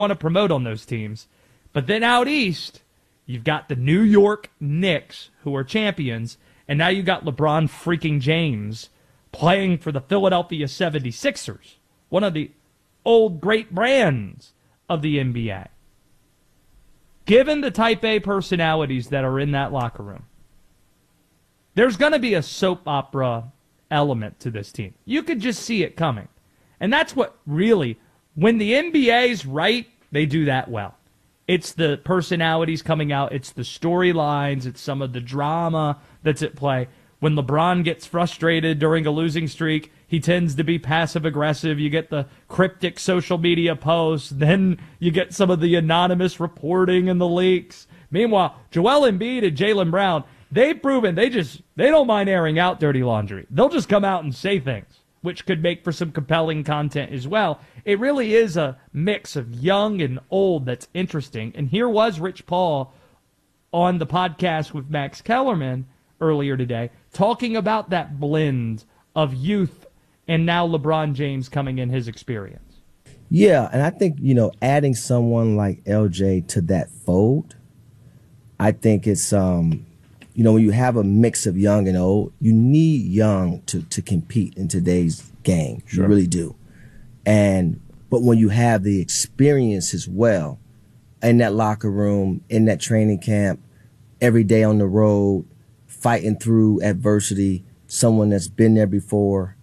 want to promote on those teams. But then out east, you've got the New York Knicks, who are champions, and now you've got LeBron freaking James playing for the Philadelphia 76ers, one of the old great brands of the NBA. Given the type A personalities that are in that locker room, there's going to be a soap opera element to this team. You could just see it coming. And that's what really, when the NBA's right, they do that well. It's the personalities coming out. It's the storylines. It's some of the drama that's at play. When LeBron gets frustrated during a losing streak, he tends to be passive-aggressive. You get the cryptic social media posts. Then you get some of the anonymous reporting and the leaks. Meanwhile, Joel Embiid and Jaylen Brown, they've proven they don't mind airing out dirty laundry. They'll just come out and say things, which could make for some compelling content as well. It really is a mix of young and old that's interesting. And here was Rich Paul on the podcast with Max Kellerman earlier today, talking about that blend of youth and now LeBron James coming in his experience. Yeah, and I think, adding someone like LJ to that fold, I think it's, when you have a mix of young and old, you need young to compete in today's game. Sure. You really do. But when you have the experience as well, in that locker room, in that training camp, every day on the road, fighting through adversity, someone that's been there before.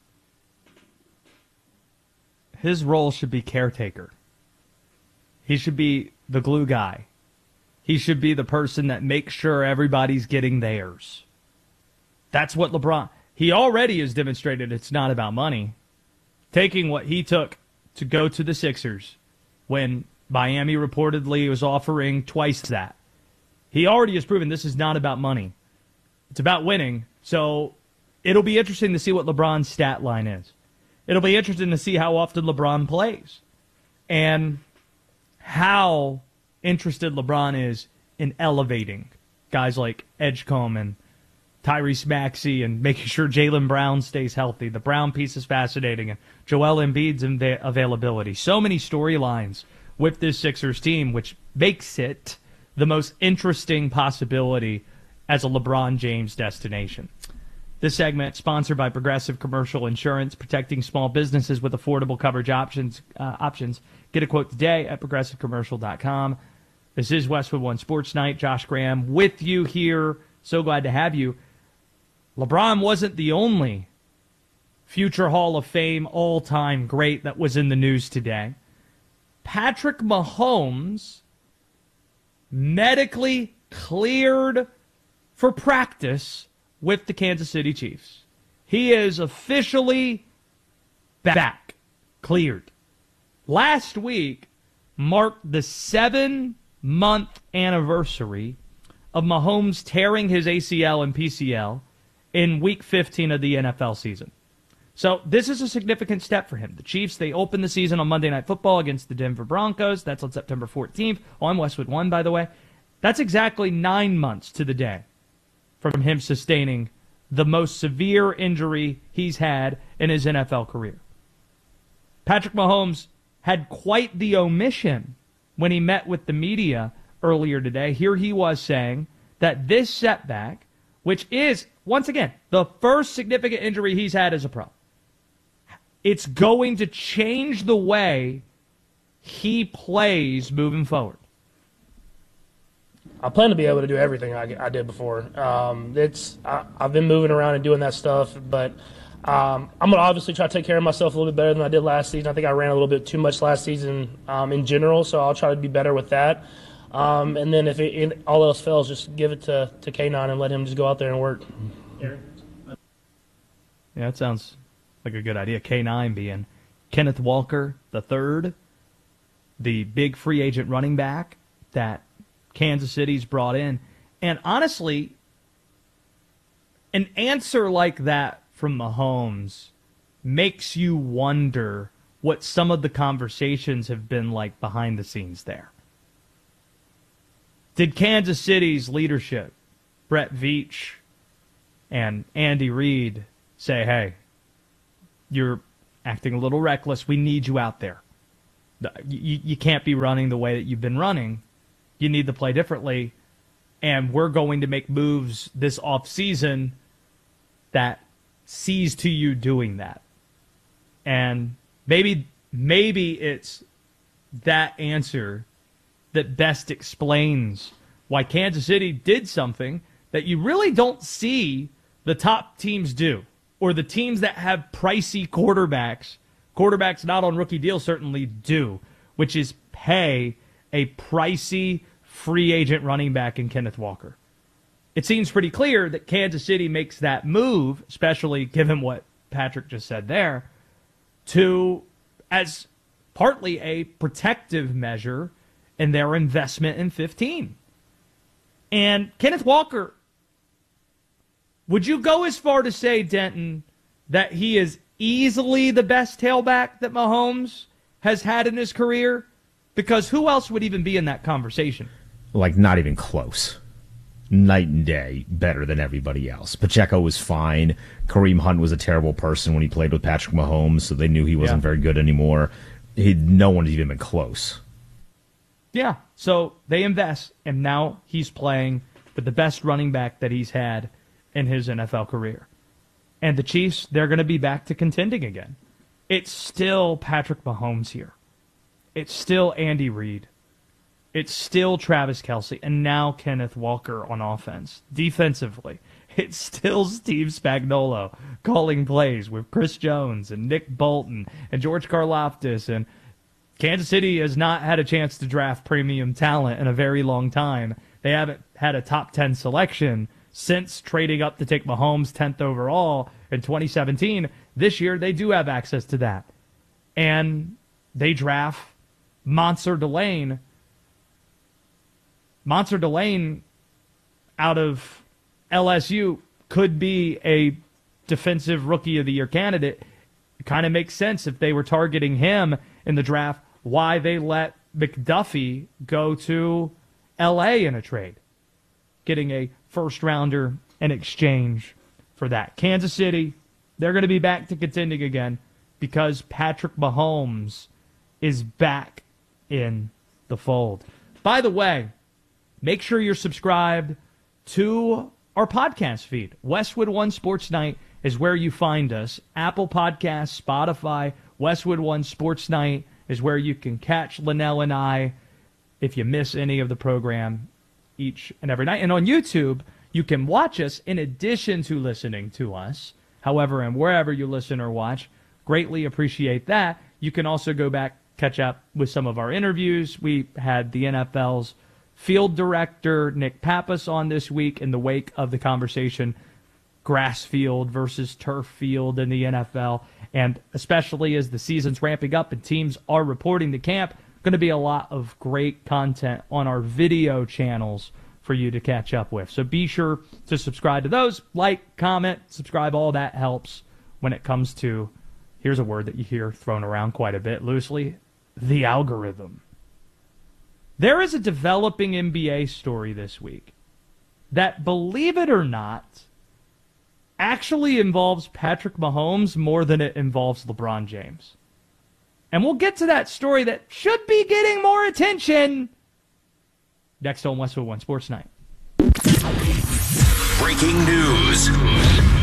His role should be caretaker. He should be the glue guy. He should be the person that makes sure everybody's getting theirs. That's what LeBron, he already has demonstrated it's not about money. Taking what he took to go to the Sixers when Miami reportedly was offering twice that. He already has proven this is not about money. It's about winning. So it'll be interesting to see what LeBron's stat line is. It'll be interesting to see how often LeBron plays and how interested LeBron is in elevating guys like Edgecombe and Tyrese Maxey and making sure Jaylen Brown stays healthy. The Brown piece is fascinating, and Joel Embiid's availability. So many storylines with this Sixers team, which makes it the most interesting possibility as a LeBron James destination. This segment sponsored by Progressive Commercial Insurance, protecting small businesses with affordable coverage options. Get a quote today at progressivecommercial.com. This is Westwood One Sports Night. Josh Graham with you here. So glad to have you. LeBron wasn't the only future Hall of Fame all-time great that was in the news today. Patrick Mahomes medically cleared for practice with the Kansas City Chiefs. He is officially back, cleared. Last week marked the 7-month anniversary of Mahomes tearing his ACL and PCL in Week 15 of the NFL season. So this is a significant step for him. The Chiefs, they open the season on Monday Night Football against the Denver Broncos. That's on September 14th on Westwood One, by the way. That's exactly 9 months to the day from him sustaining the most severe injury he's had in his NFL career. Patrick Mahomes had quite the omission when he met with the media earlier today. Here he was saying that this setback, which is, once again, the first significant injury he's had as a pro, it's going to change the way he plays moving forward. I plan to be able to do everything I did before. I've been moving around and doing that stuff, but I'm going to obviously try to take care of myself a little bit better than I did last season. I think I ran a little bit too much last season in general, so I'll try to be better with that. And then if all else fails, just give it to K9 and let him just go out there and work. Yeah, that sounds like a good idea. K9 being Kenneth Walker III, the big free agent running back that Kansas City's brought in. And honestly, an answer like that from Mahomes makes you wonder what some of the conversations have been like behind the scenes there. Did Kansas City's leadership, Brett Veach and Andy Reid, say, hey, you're acting a little reckless, we need you out there? You can't be running the way that you've been running. You need to play differently. And we're going to make moves this offseason that sees to you doing that. And maybe it's that answer that best explains why Kansas City did something that you really don't see the top teams do, or the teams that have pricey quarterbacks not on rookie deals certainly do, which is pay a pricey free agent running back in Kenneth Walker. It seems pretty clear that Kansas City makes that move, especially given what Patrick just said there, as partly a protective measure in their investment in 15. And Kenneth Walker, would you go as far to say, Denton, that he is easily the best tailback that Mahomes has had in his career? Because who else would even be in that conversation? Like, not even close. Night and day better than everybody else. Pacheco was fine. Kareem Hunt was a terrible person when he played with Patrick Mahomes, so they knew he wasn't very good anymore. No one's even been close. Yeah, so they invest, and now he's playing with the best running back that he's had in his NFL career. And the Chiefs, they're going to be back to contending again. It's still Patrick Mahomes here. It's still Andy Reid. It's still Travis Kelce, and now Kenneth Walker on offense. Defensively, it's still Steve Spagnuolo calling plays with Chris Jones and Nick Bolton and George Karlaftis. And Kansas City has not had a chance to draft premium talent in a very long time. They haven't had a top 10 selection since trading up to take Mahomes 10th overall in 2017. This year, they do have access to that. And they draft Monster Delane. Monster Delane out of LSU could be a defensive rookie of the year candidate. It kind of makes sense if they were targeting him in the draft, why they let McDuffie go to LA in a trade, getting a first rounder in exchange for that. Kansas City, they're going to be back to contending again because Patrick Mahomes is back in the fold. By the way, make sure you're subscribed to our podcast feed. Westwood One Sports Night is where you find us. Apple Podcasts, Spotify, Westwood One Sports Night is where you can catch Linnell and I if you miss any of the program each and every night. And on YouTube, you can watch us in addition to listening to us. However, and wherever you listen or watch, greatly appreciate that. You can also go back, catch up with some of our interviews. We had the NFL's field director, Nick Pappas, on this week in the wake of the conversation, grass field versus turf field in the NFL. And especially as the season's ramping up and teams are reporting to camp, going to be a lot of great content on our video channels for you to catch up with. So be sure to subscribe to those. Like, comment, subscribe. All that helps when it comes to, here's a word that you hear thrown around quite a bit loosely, the algorithm. There is a developing NBA story this week that, believe it or not, actually involves Patrick Mahomes more than it involves LeBron James. And we'll get to that story that should be getting more attention next on Westwood One Sports Night. Breaking news.